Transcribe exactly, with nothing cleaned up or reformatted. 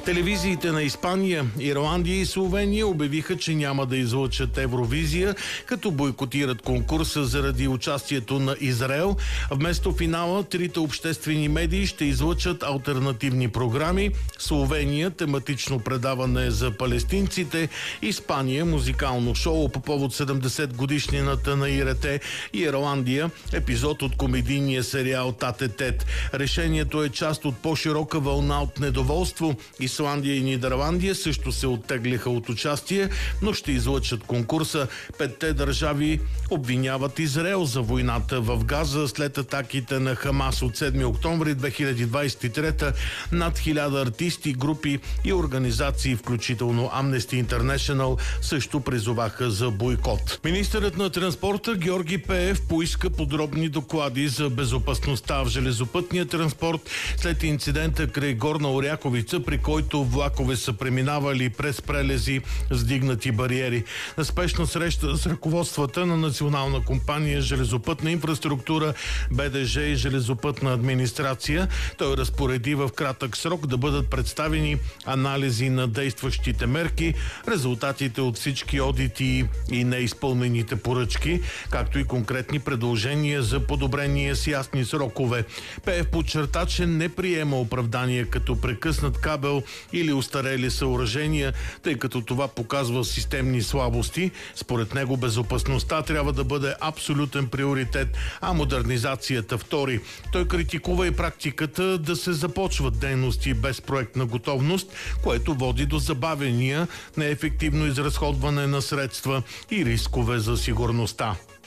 Телевизиите на Испания, Ирландия и Словения обявиха, че няма да излъчат Евровизия, като бойкотират конкурса заради участието на Израел. Вместо финала, трите обществени медии ще излъчат алтернативни програми. Словения – тематично предаване за палестинците, Испания – музикално шоу по повод седемдесет годишнината на ИРТ и Ирландия – епизод от комедийния сериал Тате Тет. Решението е част от по-широка вълна от недоволство. Исландия и Нидерландия също се оттеглиха от участие, но ще излъчат конкурса. Петте държави обвиняват Израел за войната в Газа след атаките на Хамас от седми октомври две хиляди двадесет и трета. Над хиляда артисти, групи и организации, включително Amnesty International, също призоваха за бойкот. Министърът на транспорта Георги Пеев поиска подробни доклади за безопасността в железопътния транспорт след инцидента край Горна Оряховица, при който влакове са преминавали през прелези с дигнати бариери. На спешна среща с ръководствата на Национална компания железопътна инфраструктура, БДЖ и железопътна администрация, той разпореди в кратък срок да бъдат представени анализи на действащите мерки, резултатите от всички одити и неизпълнените поръчки, както и конкретни предложения за подобрение с ясни срокове. Пеев подчерта, че не приема оправдания като прекъснат кабел или устарели съоръжения, тъй като това показва системни слабости. Според него безопасността трябва да бъде абсолютен приоритет, а модернизацията втори. Той критикува и практиката да се започват дейности без проектна готовност, което води до забавения, неефективно изразходване на средства и рискове за сигурността.